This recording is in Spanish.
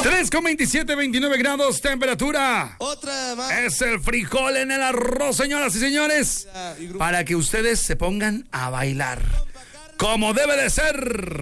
3,27, 29 grados temperatura. Otra más. Es el frijol en el arroz, señoras y señores, para que ustedes se pongan a bailar como debe de ser.